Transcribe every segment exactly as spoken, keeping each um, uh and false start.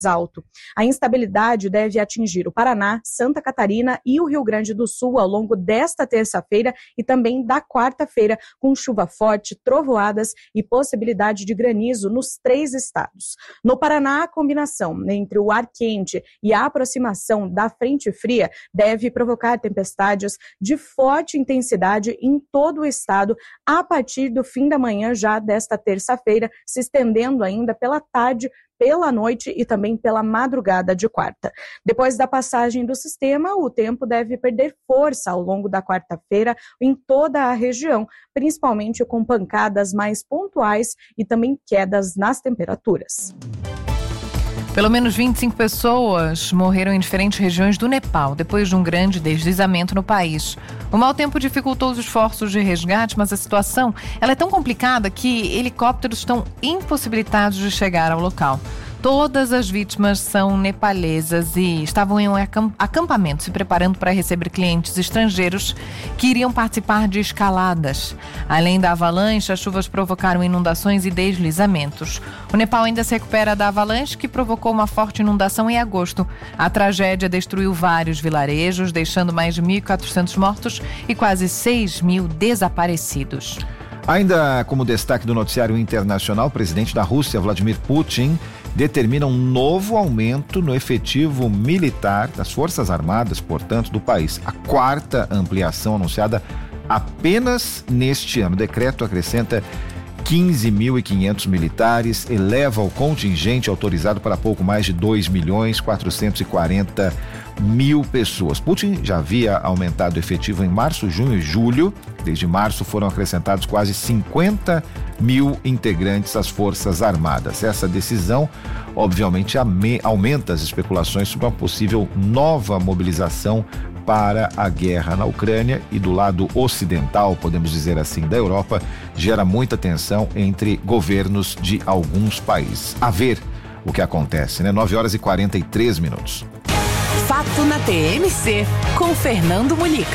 alto. A instabilidade deve atingir o Paraná, Santa Catarina e o Rio Grande do Sul ao longo desta terça-feira e também da quarta-feira, com chuva forte, trovoadas e possibilidade de granizo nos três estados. No Paraná, a combinação entre o ar quente e a aproximação da frente fria deve provocar tempestades de forte intensidade em todo o estado a partir do fim da manhã já desta terça-feira, se estendendo ainda pela tarde, pela noite e também pela madrugada de quarta. Depois da passagem do sistema, o tempo deve perder força ao longo da quarta-feira em toda a região, principalmente com pancadas mais pontuais e também quedas nas temperaturas. Pelo menos vinte e cinco pessoas morreram em diferentes regiões do Nepal depois de um grande deslizamento no país. O mau tempo dificultou os esforços de resgate, mas a situação ela é tão complicada que helicópteros estão impossibilitados de chegar ao local. Todas as vítimas são nepalesas e estavam em um acampamento se preparando para receber clientes estrangeiros que iriam participar de escaladas. Além da avalanche, as chuvas provocaram inundações e deslizamentos. O Nepal ainda se recupera da avalanche que provocou uma forte inundação em agosto. A tragédia destruiu vários vilarejos, deixando mais de mil e quatrocentos mortos e quase seis mil desaparecidos. Ainda como destaque do noticiário internacional, o presidente da Rússia, Vladimir Putin, determina um novo aumento no efetivo militar das Forças Armadas, portanto, do país. A quarta ampliação anunciada apenas neste ano. O decreto acrescenta quinze mil e quinhentos militares, eleva o contingente autorizado para pouco mais de dois milhões quatrocentos e quarenta mil pessoas. Putin já havia aumentado o efetivo em março, junho e julho. Desde março foram acrescentados quase cinquenta mil integrantes às Forças Armadas. Essa decisão, obviamente, aumenta as especulações sobre uma possível nova mobilização para a guerra na Ucrânia, e do lado ocidental, podemos dizer assim, da Europa, gera muita tensão entre governos de alguns países. A ver o que acontece, né? nove horas e quarenta e três minutos. Fato na T M C, com Fernando Molica.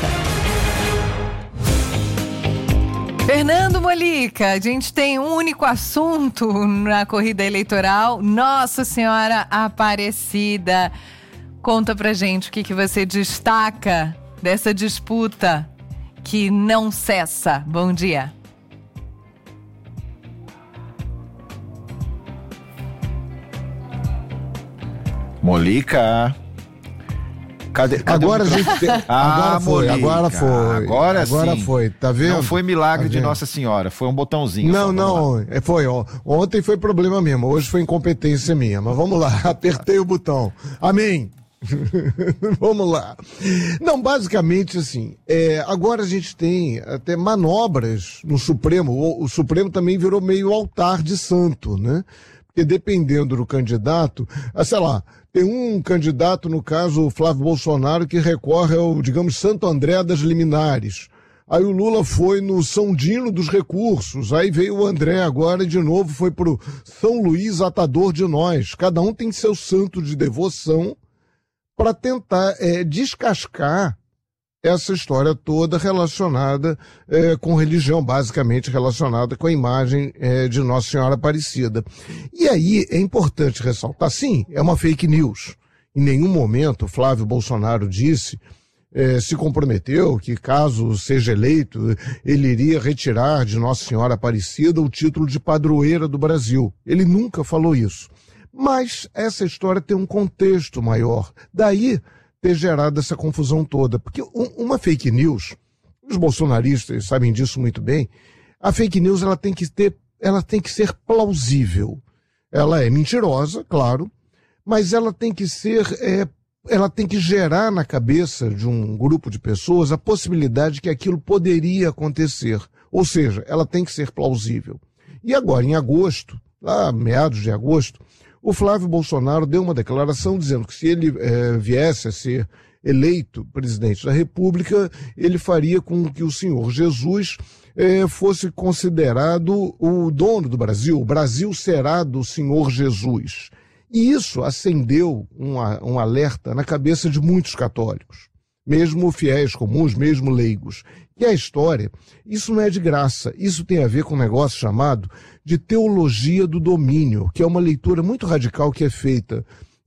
Fernando Molica, a gente tem um único assunto na corrida eleitoral, Nossa Senhora Aparecida. Conta pra gente o que, que você destaca dessa disputa que não cessa. Bom dia. Molica. Cadê, cadê agora a gente tem, ah, agora foi, Molica, agora foi. Agora, agora sim. foi, tá vendo? Não foi milagre tá de Nossa Senhora, foi um botãozinho. Não, não, é, foi, ó. Ontem foi problema mesmo, hoje foi incompetência minha, mas vamos lá, apertei o botão. Amém. Vamos lá. Não, basicamente assim, é, agora a gente tem até manobras no Supremo. O, o Supremo também virou meio altar de santo, né? Porque dependendo do candidato, ah, sei lá, tem um candidato, no caso o Flávio Bolsonaro, que recorre ao, digamos, Santo André das Liminares. Aí o Lula foi no São Dino dos Recursos, aí veio o André agora e de novo foi pro São Luís Atador de Nós. Cada um tem seu santo de devoção para tentar é, descascar essa história toda relacionada é, com religião, basicamente relacionada com a imagem é, de Nossa Senhora Aparecida. E aí é importante ressaltar, sim, é uma fake news. Em nenhum momento Flávio Bolsonaro disse, é, se comprometeu que caso seja eleito, ele iria retirar de Nossa Senhora Aparecida o título de padroeira do Brasil. Ele nunca falou isso. Mas essa história tem um contexto maior. Daí ter gerado essa confusão toda. Porque uma fake news, os bolsonaristas sabem disso muito bem, a fake news ela tem que ter, ela tem que ser plausível. Ela é mentirosa, claro, mas ela tem que ser, é, ela tem que gerar na cabeça de um grupo de pessoas a possibilidade que aquilo poderia acontecer. Ou seja, ela tem que ser plausível. E agora, em agosto, lá meados de agosto, o Flávio Bolsonaro deu uma declaração dizendo que se ele eh, viesse a ser eleito presidente da República, ele faria com que o Senhor Jesus eh, fosse considerado o dono do Brasil. O Brasil será do Senhor Jesus. E isso acendeu um, um alerta na cabeça de muitos católicos, mesmo fiéis comuns, mesmo leigos. E a história, isso não é de graça, isso tem a ver com um negócio chamado de teologia do domínio, que é uma leitura muito radical que é feita